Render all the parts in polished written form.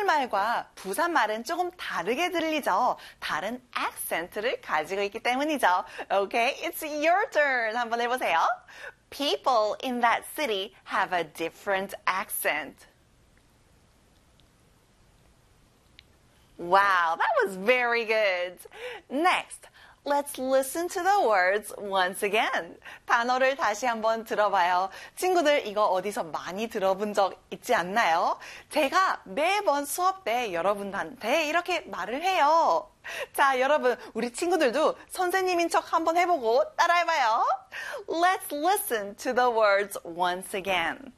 서울말과 부산말은 조금 다르게 들리죠. 다른 accent를 가지고 있기 때문이죠. Okay, it's your turn. 한번 해보세요. People in that city have a different accent. Wow, that was very good. Next, let's listen to the words once again. 단어를 다시 한번 들어봐요. 친구들 이거 어디서 많이 들어본 적 있지 않나요? 제가 매번 수업 때 여러분한테 이렇게 말을 해요. 자, 여러분, 우리 친구들도 선생님인 척 한번 해보고 따라해봐요. Let's listen to the words once again.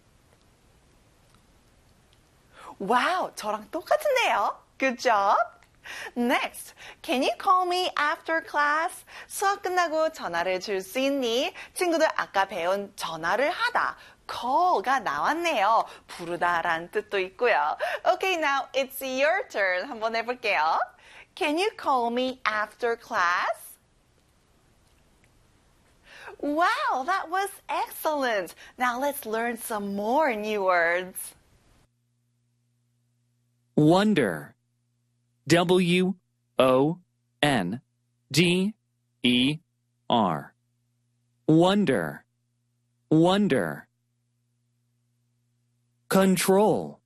와우, 저랑 똑같은데요? Good job. Next, can you call me after class? 수업 끝나고 전화를 줄 수 있니? 친구들 아까 배운 전화를 하다. call가 나왔네요. 부르다란 뜻도 있고요. Okay, now it's your turn. 한번 해볼게요. Can you call me after class? Wow, that was excellent. Now let's learn some more new words. Wonder. W-O-N-D-E-R. Wonder. Wonder. Control.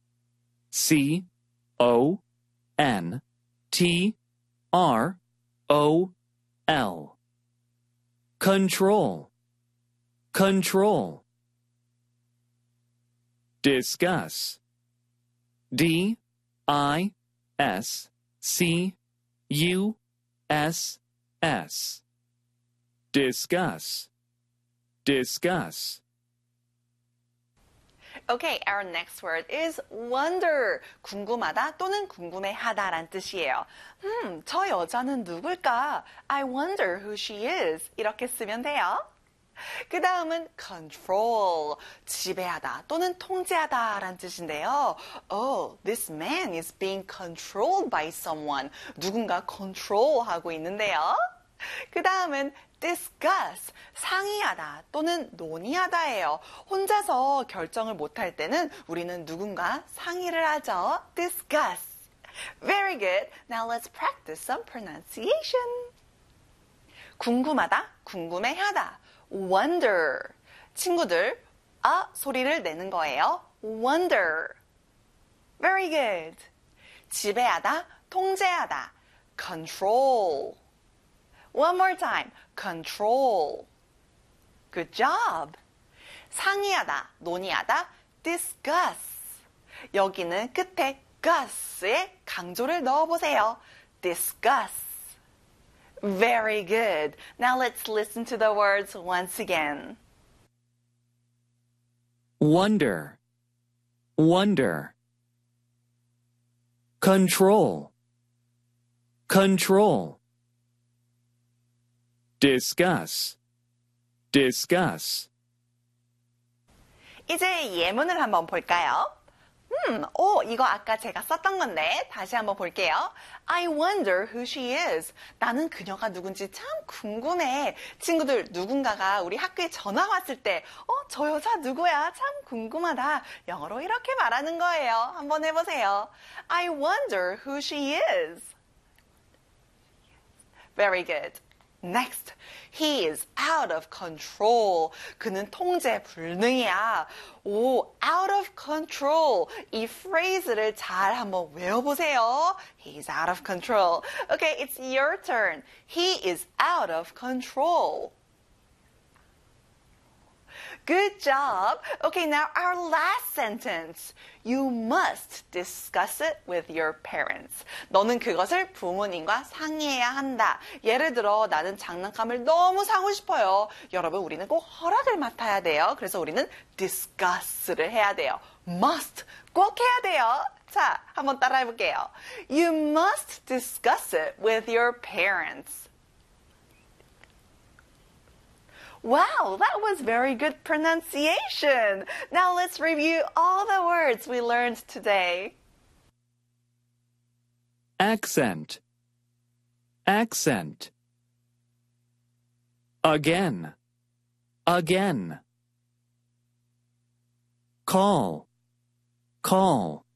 C-O-N-T-R-O-L. Control. Control. Discuss. D-I-S-C-U-S-S. Discuss. Discuss. Okay, our next word is wonder. 궁금하다 또는 궁금해하다란 뜻이에요. 저 여자는 누굴까? I wonder who she is. 이렇게 쓰면 돼요. 그 다음은 control, 지배하다 또는 통제하다란 뜻인데요. Oh, this man is being controlled by someone. 누군가 control하고 있는데요. 그 다음은 discuss, 상의하다 또는 논의하다예요. 혼자서 결정을 못할 때는 우리는 누군가 상의를 하죠. discuss. Very good. Now let's practice some pronunciation. 궁금하다, 궁금해하다. wonder. 친구들, 소리를 내는 거예요. wonder. Very good. 지배하다, 통제하다. control. One more time. control. Good job. 상의하다, 논의하다. discuss. 여기는 끝에 gus에 강조를 넣어보세요. discuss. Very good. Now let's listen to the words once again. Wonder. Wonder. Control. Control. Discuss. Discuss. 이제 예문을 한번 볼까요? 이거 아까 제가 썼던 건데 다시 한번 볼게요. I wonder who she is. 나는 그녀가 누군지 참 궁금해. 친구들 누군가가 우리 학교에 전화 왔을 때 저 여자 누구야? 참 궁금하다. 영어로 이렇게 말하는 거예요. 한번 해보세요. I wonder who she is. Very good. Next, he is out of control. 그는 통제 불능이야. out of control. 이 phrase를 잘 한번 외워보세요. He's out of control. Okay, it's your turn. He is out of control. Good job. Okay, now our last sentence. You must discuss it with your parents. 너는 그것을 부모님과 상의해야 한다. 예를 들어 나는 장난감을 너무 사고 싶어요. 여러분 우리는 꼭 허락을 맡아야 돼요. 그래서 우리는 discuss를 해야 돼요. must 꼭 해야 돼요. 자, 한번 따라해 볼게요. You must discuss it with your parents. Wow, that was very good pronunciation. Now let's review all the words we learned today. Accent. Accent. Again. Again. Call. Call.